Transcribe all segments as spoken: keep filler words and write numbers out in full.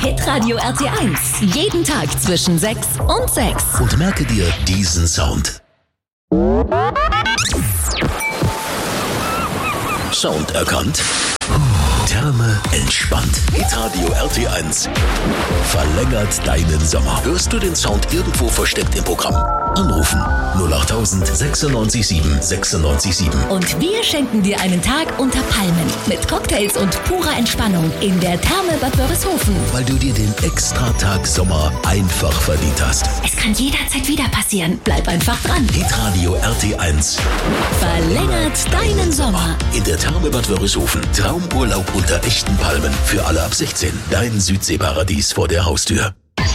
Hitradio R T eins. Jeden Tag zwischen sechs und sechs. Und merke dir diesen Sound. Sound erkannt. Therme entspannt. Hitradio R T eins verlängert deinen Sommer. Hörst du den Sound irgendwo versteckt im Programm? Anrufen null acht null sechs sieben sechs sieben sieben. Und wir schenken dir einen Tag unter Palmen mit Cocktails und purer Entspannung in der Therme Bad Wörishofen. Weil du dir den Extratag Sommer einfach verdient hast. Es kann jederzeit wieder passieren. Bleib einfach dran. Hitradio R T eins verlängert deinen Sommer. In der Therme Bad Wörishofen. Traumurlaub unter echten Palmen. Für alle ab sechzehn. Dein Südseeparadies vor der Haustür.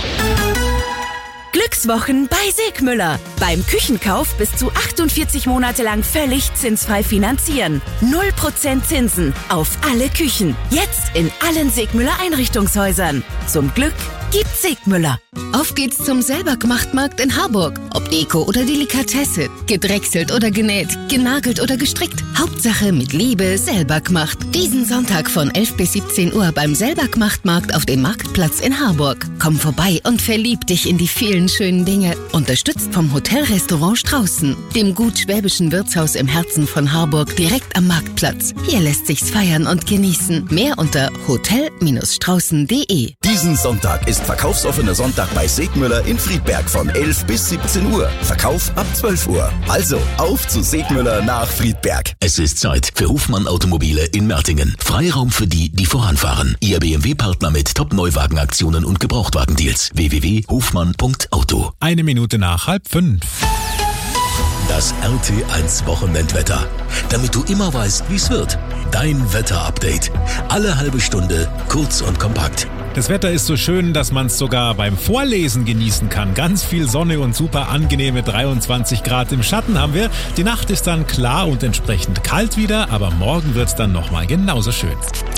Glückswochen bei Segmüller. Beim Küchenkauf bis zu achtundvierzig Monate lang völlig zinsfrei finanzieren. null Prozent Zinsen auf alle Küchen. Jetzt in allen Segmüller Einrichtungshäusern. Zum Glück gibt's Segmüller. Auf geht's zum Selbergemachtmarkt in Harburg. Ob Deko oder Delikatesse, gedrechselt oder genäht, genagelt oder gestrickt. Hauptsache mit Liebe selber gemacht. Diesen Sonntag von elf bis siebzehn Uhr beim Selbergemachtmarkt auf dem Marktplatz in Harburg. Komm vorbei und verlieb dich in die vielen schönen Dinge. Unterstützt vom Hotelrestaurant Straußen, dem gut schwäbischen Wirtshaus im Herzen von Harburg, direkt am Marktplatz. Hier lässt sich's feiern und genießen. Mehr unter hotel straußen punkt de. Diesen Sonntag ist verkaufsoffener Sonntag bei Segmüller in Friedberg von elf bis siebzehn Uhr. Verkauf ab zwölf Uhr. Also auf zu Segmüller nach Friedberg. Es ist Zeit für Hofmann Automobile in Mertingen. Freiraum für die, die voranfahren. Ihr B M W-Partner mit Top-Neuwagenaktionen und Gebrauchtwagendeals. w w w punkt hofmann punkt auto. Eine Minute nach halb fünf. Das R T eins Wochenendwetter. Damit du immer weißt, wie es wird. Dein Wetterupdate. Alle halbe Stunde, kurz und kompakt. Das Wetter ist so schön, dass man es sogar beim Vorlesen genießen kann. Ganz viel Sonne und super angenehme dreiundzwanzig Grad im Schatten haben wir. Die Nacht ist dann klar und entsprechend kalt wieder, aber morgen wird es dann nochmal genauso schön.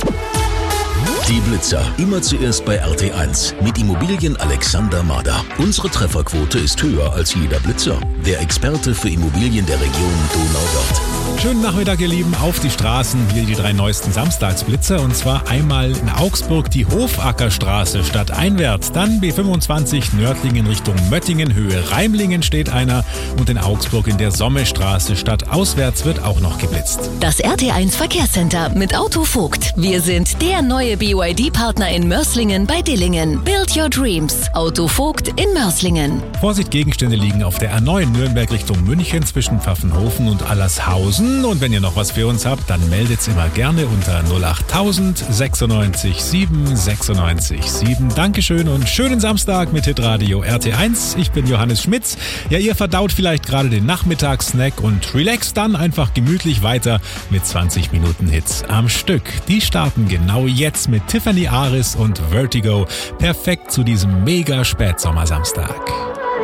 Die Blitzer. Immer zuerst bei R T eins. Mit Immobilien Alexander Mader. Unsere Trefferquote ist höher als jeder Blitzer. Der Experte für Immobilien der Region Donauwörth. Schönen Nachmittag, ihr Lieben, auf die Straßen. Hier die drei neuesten Samstagsblitzer. Und zwar einmal in Augsburg die Hofackerstraße stadteinwärts. Dann B fünfundzwanzig Nördlingen Richtung Möttingen, Höhe Reimlingen steht einer. Und in Augsburg in der Sommestraße stadtauswärts wird auch noch geblitzt. Das R T eins Verkehrscenter mit Autovogt. Wir sind der neue B Y D-Partner in Mörslingen bei Dillingen. Build your dreams. Autovogt in Mörslingen. Vorsicht, Gegenstände liegen auf der A neun Nürnberg Richtung München zwischen Pfaffenhofen und Allershausen. Und wenn ihr noch was für uns habt, dann meldet's immer gerne unter null acht null null sechs sieben sechs sieben. Dankeschön und schönen Samstag mit Hitradio R T eins. Ich bin Johannes Schmitz. Ja, ihr verdaut vielleicht gerade den Nachmittagssnack und relaxt dann einfach gemütlich weiter mit zwanzig Minuten Hits am Stück. Die starten genau jetzt mit Tiffany Aris und Vertigo. Perfekt zu diesem mega Spätsommersamstag.